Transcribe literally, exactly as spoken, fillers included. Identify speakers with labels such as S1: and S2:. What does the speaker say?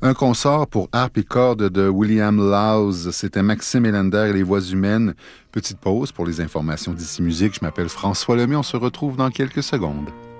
S1: Un concert pour harpe et cordes de William Lowes. C'était Maxime Ellender et les voix humaines. Petite pause pour les informations d'ici musique. Je m'appelle François Lemay. On se retrouve dans quelques secondes.